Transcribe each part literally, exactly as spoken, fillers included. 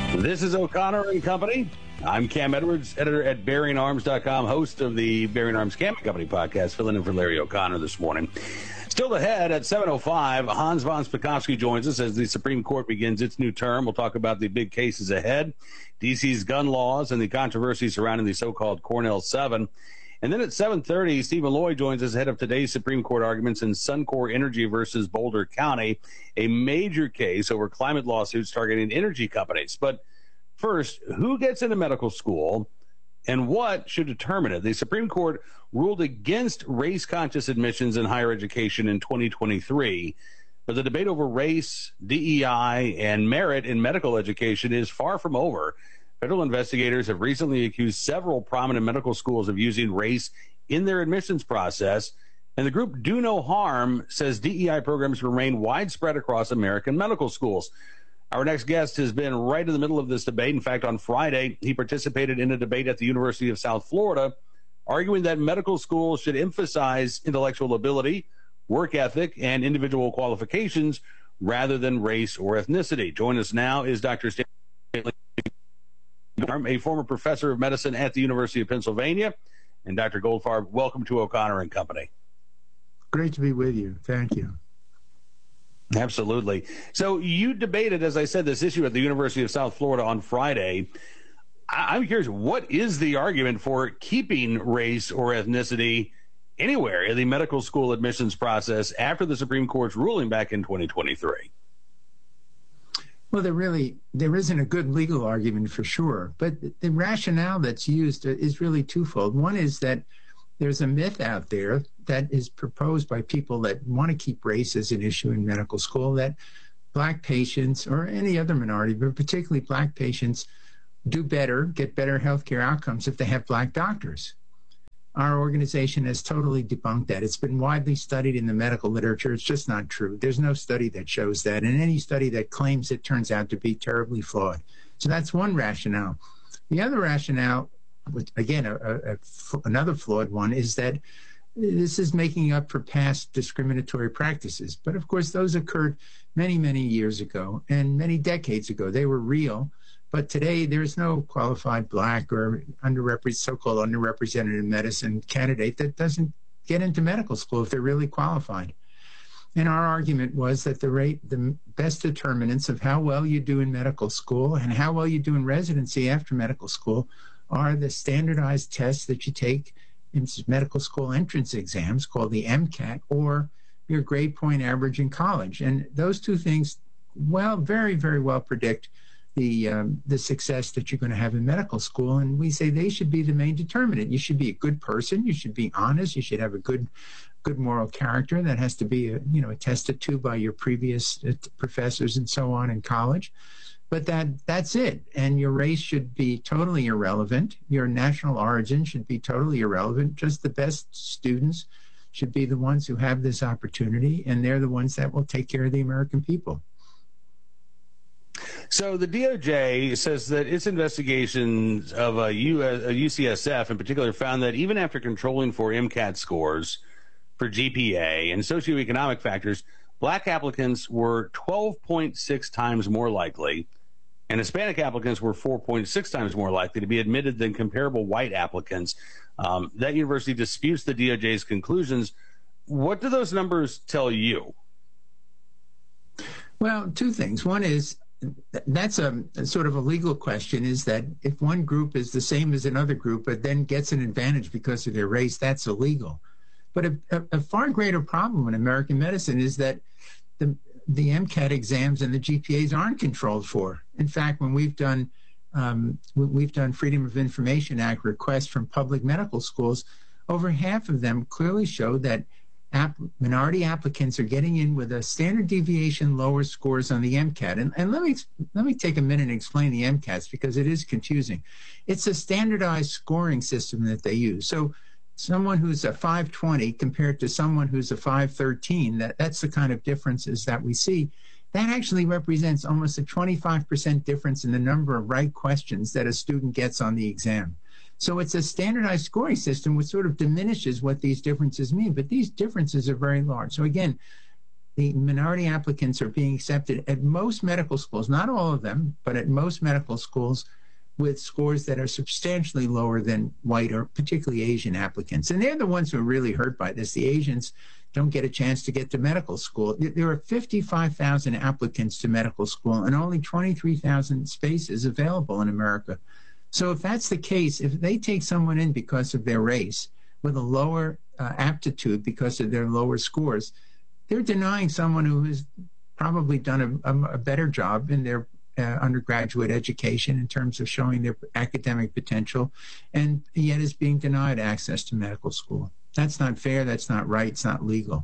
This is O'Connor and Company. I'm Cam Edwards, editor at Bearing Arms dot com, host of the Bearing Arms Camping Company podcast, filling in for Larry O'Connor this morning. Still ahead at seven oh five, Hans von Spakovsky joins us as the Supreme Court begins its new term. We'll talk about the big cases ahead, D C's gun laws, and the controversy surrounding the so-called Cornell seven. And then at seven thirty, Stephen Lloyd joins us ahead of today's Supreme Court arguments in Suncor Energy versus Boulder County, a major case over climate lawsuits targeting energy companies. But first, who gets into medical school and what should determine it? The Supreme Court ruled against race-conscious admissions in higher education in twenty twenty-three, but the debate over race, D E I, and merit in medical education is far from over. Federal investigators have recently accused several prominent medical schools of using race in their admissions process, and the group Do No Harm says D E I programs remain widespread across American medical schools. Our next guest has been right in the middle of this debate. In fact, on Friday, he participated in a debate at the University of South Florida, arguing that medical schools should emphasize intellectual ability, work ethic, and individual qualifications rather than race or ethnicity. Joining us now is Doctor Stanley, a former professor of medicine at the University of Pennsylvania. And Doctor Goldfarb, welcome to O'Connor and Company. Great to be with you. Thank you. Absolutely. So you debated, as I said, this issue at the University of South Florida on Friday. I- I'm curious, what is the argument for keeping race or ethnicity anywhere in the medical school admissions process after the Supreme Court's ruling back in twenty twenty-three? Well, there really, there isn't a good legal argument for sure, but the rationale that's used is really twofold. One is that there's a myth out there that is proposed by people that want to keep race as an issue in medical school, that black patients or any other minority, but particularly black patients, do better, get better healthcare outcomes if they have black doctors. Our organization has totally debunked that. It's been widely studied in the medical literature. It's just not true. There's no study that shows that, and any study that claims it turns out to be terribly flawed. So that's one rationale. The other rationale, which, again, a, a, a, another flawed one, is that this is making up for past discriminatory practices. But of course, those occurred many, many years ago and many decades ago. They were real. But today, there's no qualified black or underrepresented, so-called underrepresented in medicine candidate that doesn't get into medical school if they're really qualified. And our argument was that the rate, the best determinants of how well you do in medical school and how well you do in residency after medical school are the standardized tests that you take in medical school entrance exams called the MCAT, or your grade point average in college. And those two things, well, very, very well predict the um, the success that you're going to have in medical school. And we say they should be the main determinant. You should be a good person. You should be honest. You should have a good good moral character that has to be, a, you know, attested to by your previous uh, professors and so on in college. But that that's it. And your race should be totally irrelevant. Your national origin should be totally irrelevant. Just the best students should be the ones who have this opportunity, and they're the ones that will take care of the American people. So the D O J says that its investigations of a, U, a U C S F in particular found that even after controlling for MCAT scores, for G P A, and socioeconomic factors, black applicants were twelve point six times more likely, and Hispanic applicants were four point six times more likely to be admitted than comparable white applicants. Um, that university disputes the D O J's conclusions. What do those numbers tell you? Well, two things. One is, that's a, a sort of a legal question, is that if one group is the same as another group but then gets an advantage because of their race, that's illegal. But a, a, a far greater problem in American medicine is that the the MCAT exams and the G P As aren't controlled for. In fact, when we've done um, we've done Freedom of Information Act requests from public medical schools, over half of them clearly show that App, minority applicants are getting in with a standard deviation lower scores on the MCAT. And, and let me let me take a minute and explain the MCATs, because it is confusing. It's a standardized scoring system that they use. So someone who's a five twenty compared to someone who's a five thirteen, that, that's the kind of differences that we see. That actually represents almost a twenty-five percent difference in the number of right questions that a student gets on the exam. So it's a standardized scoring system which sort of diminishes what these differences mean, but these differences are very large. So again, the minority applicants are being accepted at most medical schools, not all of them, but at most medical schools with scores that are substantially lower than white or particularly Asian applicants. And they're the ones who are really hurt by this. The Asians don't get a chance to get to medical school. There are fifty-five thousand applicants to medical school and only twenty-three thousand spaces available in America. So if that's the case, if they take someone in because of their race with a lower uh, aptitude because of their lower scores, they're denying someone who has probably done a, a, a better job in their uh, undergraduate education in terms of showing their academic potential, and yet is being denied access to medical school. That's not fair. That's not right. It's not legal.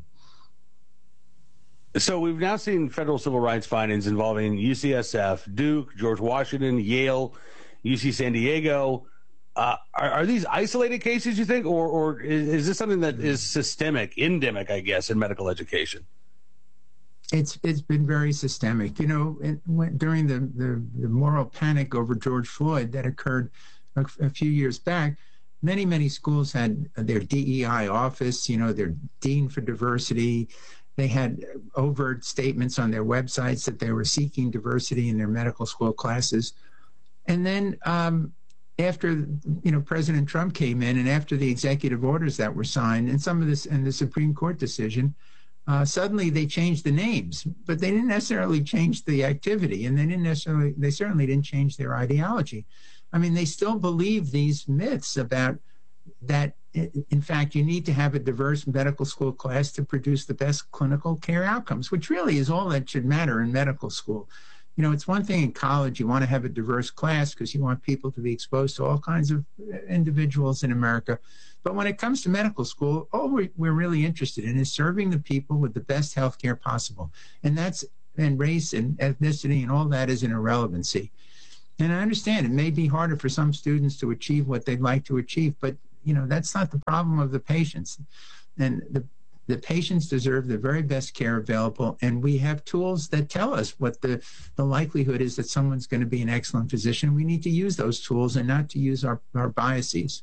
So we've now seen federal civil rights findings involving U C S F, Duke, George Washington, Yale, U C San Diego. Uh, are, are these isolated cases, you think, or, or is, is this something that is systemic, endemic, I guess, in medical education? It's it's been very systemic. You know, it went, during the, the, the moral panic over George Floyd that occurred a, a few years back, many, many schools had their D E I office, you know, their dean for diversity. They had overt statements on their websites that they were seeking diversity in their medical school classes. And then um, after, you know, President Trump came in, and after the executive orders that were signed and some of this and the Supreme Court decision, uh, suddenly they changed the names, but they didn't necessarily change the activity, and they didn't necessarily, they certainly didn't change their ideology. I mean, they still believe these myths about that, in fact, you need to have a diverse medical school class to produce the best clinical care outcomes, which really is all that should matter in medical school. You know, it's one thing in college, you want to have a diverse class because you want people to be exposed to all kinds of individuals in America. But when it comes to medical school, all we, we're really interested in is serving the people with the best health care possible. And that's, and race and ethnicity and all that is an irrelevancy. And I understand it may be harder for some students to achieve what they'd like to achieve, but, you know, that's not the problem of the patients. And the The patients deserve the very best care available, and we have tools that tell us what the, the likelihood is that someone's going to be an excellent physician. We need to use those tools and not to use our, our biases.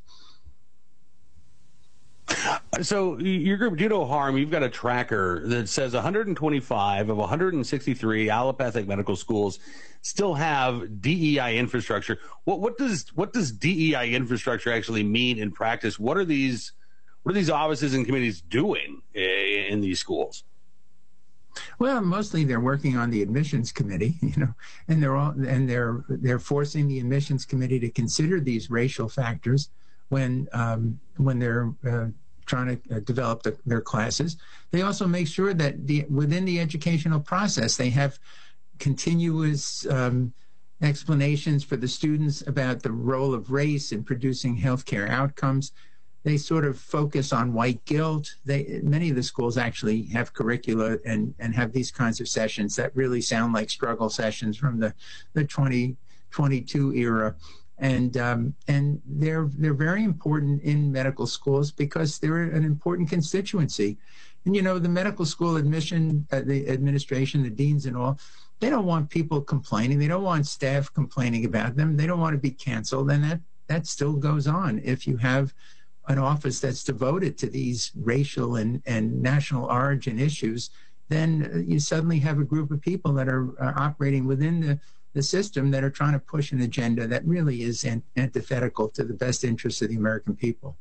So your group, Do No Harm, you've got a tracker that says one hundred twenty-five of one hundred sixty-three allopathic medical schools still have D E I infrastructure. What, what does what does D E I infrastructure actually mean in practice? What are these What are these offices and committees doing in these schools? Well, mostly they're working on the admissions committee, you know, and they're all and they're they're forcing the admissions committee to consider these racial factors when um, when they're uh, trying to uh, develop the, their classes. They also make sure that the within the educational process they have continuous um, explanations for the students about the role of race in producing healthcare outcomes. They sort of focus on white guilt. They, many of the schools actually have curricula and, and have these kinds of sessions that really sound like struggle sessions from the, the twenty twenty-two era. And um, and they're they're very important in medical schools because they're an important constituency. And, you know, the medical school admission, uh, the administration, the deans and all, they don't want people complaining. They don't want staff complaining about them. They don't want to be canceled. And that, that still goes on if you have an office that's devoted to these racial and, and national origin issues, then you suddenly have a group of people that are uh, operating within the, the system that are trying to push an agenda that really is an, antithetical to the best interests of the American people.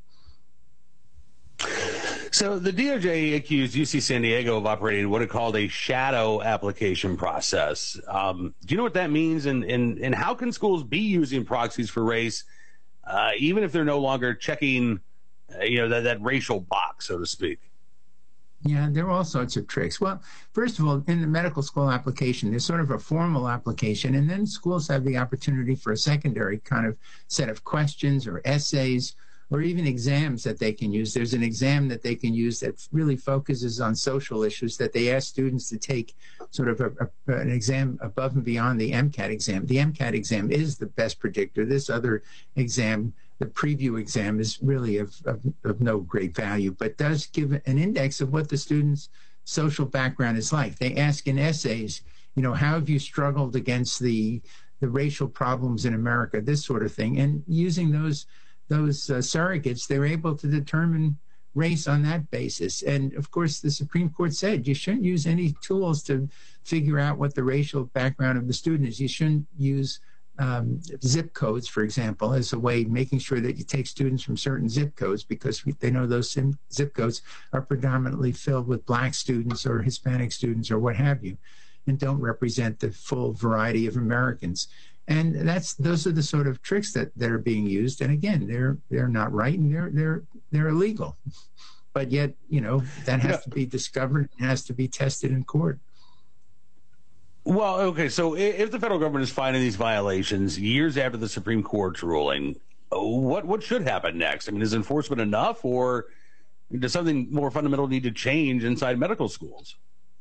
So the D O J accused U C San Diego of operating what it called a shadow application process. Um, do you know what that means? And, and, and how can schools be using proxies for race, uh, even if they're no longer checking Uh, you know, that, that racial box, so to speak? Yeah, there are all sorts of tricks. Well, first of all, in the medical school application, there's sort of a formal application, and then schools have the opportunity for a secondary kind of set of questions or essays or even exams that they can use. There's an exam that they can use that really focuses on social issues that they ask students to take sort of a, a, an exam above and beyond the MCAT exam. The MCAT exam is the best predictor. This other exam, the preview exam, is really of, of, of no great value, but does give an index of what the student's social background is like. They ask in essays, you know, how have you struggled against the the racial problems in America, this sort of thing. And using those those uh, surrogates, they're able to determine race on that basis. And of course, the Supreme Court said you shouldn't use any tools to figure out what the racial background of the student is. You shouldn't use um, zip codes, for example, as a way making sure that you take students from certain zip codes, because they know those zip codes are predominantly filled with Black students or Hispanic students or what have you, and don't represent the full variety of Americans. And that's those are the sort of tricks that, that are being used. And again, they're they're not right, and they're they're they're illegal. But yet, you know, that has yeah. to be discovered and has to be tested in court. Well, okay, so if the federal government is finding these violations years after the Supreme Court's ruling, what what should happen next? I mean, is enforcement enough, or does something more fundamental need to change inside medical schools?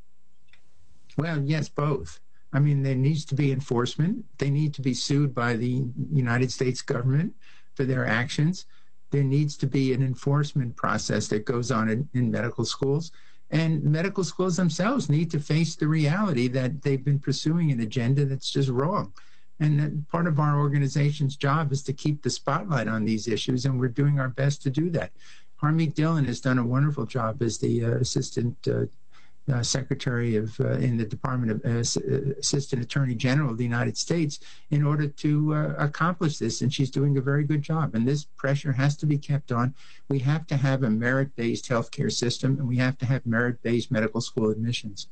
Well, yes, both. I mean, there needs to be enforcement. They need to be sued by the United States government for their actions. There needs to be an enforcement process that goes on in, in medical schools. And medical schools themselves need to face the reality that they've been pursuing an agenda that's just wrong. And that part of our organization's job is to keep the spotlight on these issues, and we're doing our best to do that. Harmeet Dillon has done a wonderful job as the uh, assistant uh, Uh, Secretary of uh, in the Department of uh, Assistant Attorney General of the United States in order to uh, accomplish this, and she's doing a very good job. And this pressure has to be kept on. We have to have a merit-based healthcare system, and we have to have merit-based medical school admissions.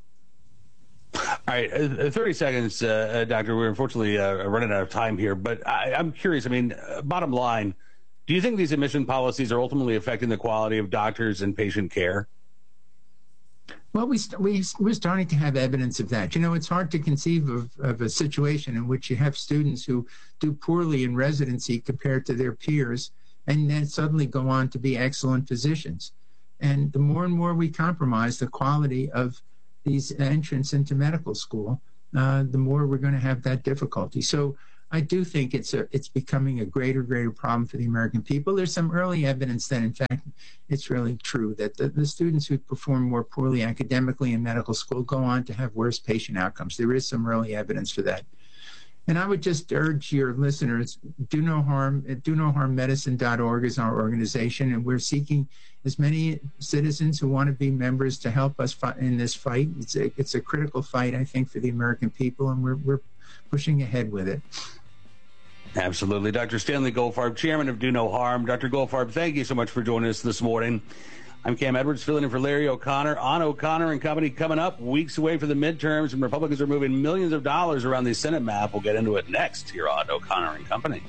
All right, uh, thirty seconds, uh, uh, Doctor. We're unfortunately uh, running out of time here, but I, I'm curious. I mean, uh, bottom line, do you think these admission policies are ultimately affecting the quality of doctors and patient care? Well, we, we, we're starting to have evidence of that. You know, it's hard to conceive of, of a situation in which you have students who do poorly in residency compared to their peers and then suddenly go on to be excellent physicians. And the more and more we compromise the quality of these entrants into medical school, uh, the more we're going to have that difficulty. So I do think it's a, it's becoming a greater, greater problem for the American people. There's some early evidence that, in fact, it's really true that the, the students who perform more poorly academically in medical school go on to have worse patient outcomes. There is some early evidence for that. And I would just urge your listeners, do no harm, do no harm medicine dot org is our organization, and we're seeking as many citizens who want to be members to help us fight in this fight. It's a, it's a critical fight, I think, for the American people, and we're, we're pushing ahead with it. Absolutely. Doctor Stanley Goldfarb, chairman of Do No Harm. Doctor Goldfarb, thank you so much for joining us this morning. I'm Cam Edwards, filling in for Larry O'Connor. On O'Connor and Company coming up, weeks away for the midterms, and Republicans are moving millions of dollars around the Senate map. We'll get into it next here on O'Connor and Company.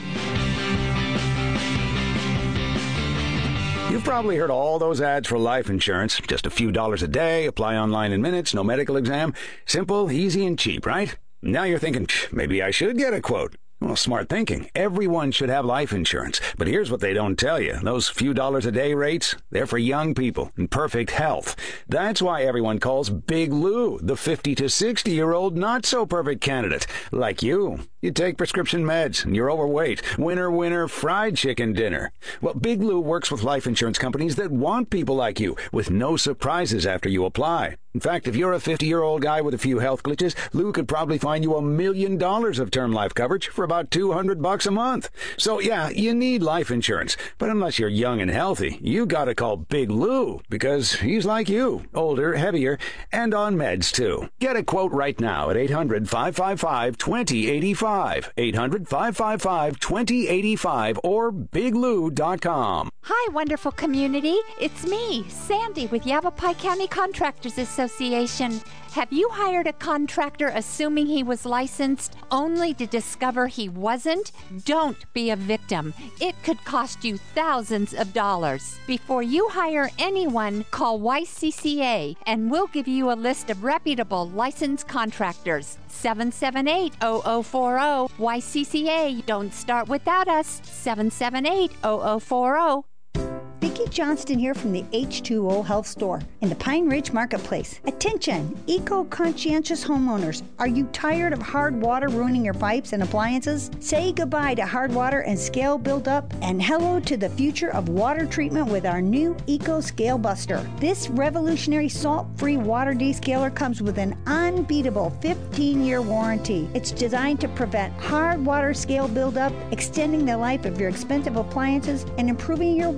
You've probably heard all those ads for life insurance. Just a few dollars a day, apply online in minutes, no medical exam. Simple, easy, and cheap, right? Now you're thinking, maybe I should get a quote. Well, smart thinking. Everyone should have life insurance. But here's what they don't tell you. Those few dollars a day rates, they're for young people in perfect health. That's why everyone calls Big Lou the fifty to sixty-year-old not-so-perfect candidate. Like you. You take prescription meds, and you're overweight. Winner, winner, fried chicken dinner. Well, Big Lou works with life insurance companies that want people like you, with no surprises after you apply. In fact, if you're a fifty-year-old guy with a few health glitches, Lou could probably find you a million dollars of term life coverage for about two hundred bucks a month. So, yeah, you need life insurance. But unless you're young and healthy, you gotta call Big Lou, because he's like you, older, heavier, and on meds, too. Get a quote right now at eight hundred, five five five, two zero eight five, eight hundred, five five five, two zero eight five, or big lou dot com. Hi, wonderful community. It's me, Sandy, with Yavapai County Contractors Association. Have you hired a contractor assuming he was licensed only to discover he wasn't? Don't be a victim. It could cost you thousands of dollars. Before you hire anyone, call Y C C A and we'll give you a list of reputable licensed contractors. seven seven eight, zero zero four zero. Y C C A. Don't start without us. seven seven eight, zero zero four zero. Vicki Johnston here from the H two O Health Store in the Pine Ridge Marketplace. Attention, eco-conscientious homeowners. Are you tired of hard water ruining your pipes and appliances? Say goodbye to hard water and scale buildup, and hello to the future of water treatment with our new Eco Scale Buster. This revolutionary salt-free water descaler comes with an unbeatable fifteen-year warranty. It's designed to prevent hard water scale buildup, extending the life of your expensive appliances, and improving your water pressure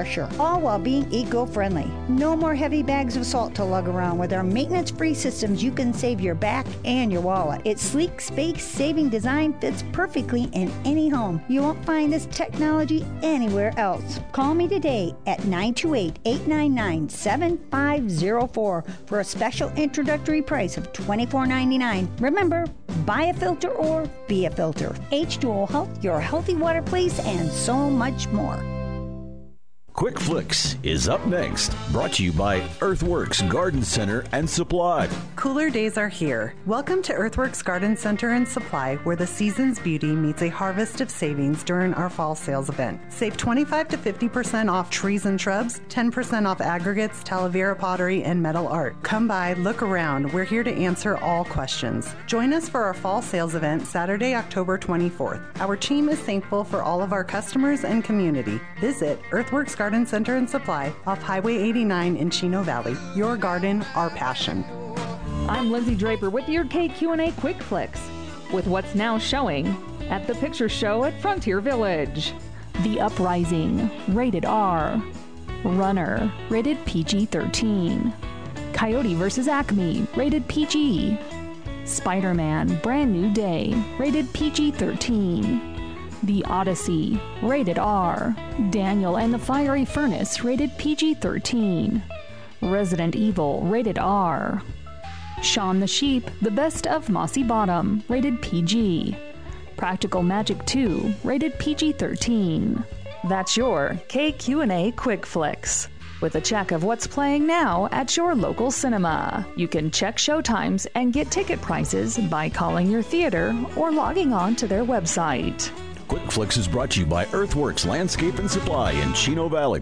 harsher, all while being eco-friendly. No more heavy bags of salt to lug around. With our maintenance-free systems, you can save your back and your wallet. Its sleek, space-saving design fits perfectly in any home. You won't find this technology anywhere else. Call me today at nine two eight, eight nine nine, seven five zero four for a special introductory price of twenty-four ninety-nine. Remember, buy a filter or be a filter. H two O Health, your healthy water place, and so much more. Quick Flicks is up next, brought to you by Earthworks Garden Center and Supply. Cooler days are here. Welcome to Earthworks Garden Center and Supply, where the season's beauty meets a harvest of savings during our fall sales event. Save twenty-five to fifty percent off trees and shrubs, ten percent off aggregates, Talavera pottery, and metal art. Come by, look around. We're here to answer all questions. Join us for our fall sales event Saturday, October twenty-fourth. Our team is thankful for all of our customers and community. Visit Earthworks Garden Center and Supply off Highway eighty-nine in Chino Valley. Your garden, our passion. I'm Lindsay Draper with your K Q and A Quick Flicks, with what's now showing at the Picture Show at Frontier Village. The Uprising, rated R. Runner, rated P G thirteen. Coyote versus. Acme, rated P G. Spider-Man, Brand New Day, rated P G thirteen. The Odyssey, rated R. Daniel and the Fiery Furnace, rated P G thirteen. Resident Evil, rated R. Shaun the Sheep, The Best of Mossy Bottom, rated P G. Practical Magic two, rated P G thirteen. That's your K Q and A Quick Flicks, with a check of what's playing now at your local cinema. You can check showtimes and get ticket prices by calling your theater or logging on to their website. Quick Flicks is brought to you by Earthworks Landscape and Supply in Chino Valley.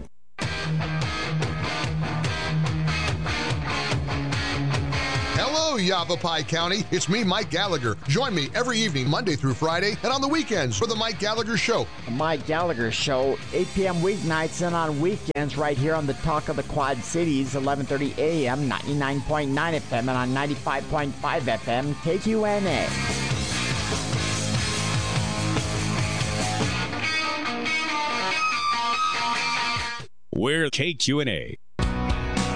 Hello, Yavapai County. It's me, Mike Gallagher. Join me every evening, Monday through Friday, and on the weekends for the Mike Gallagher Show. The Mike Gallagher Show, eight p.m. weeknights and on weekends right here on the Talk of the Quad Cities, eleven thirty a.m., ninety-nine point nine F M, and on ninety-five point five F M, K Q N A. We're K Q and A.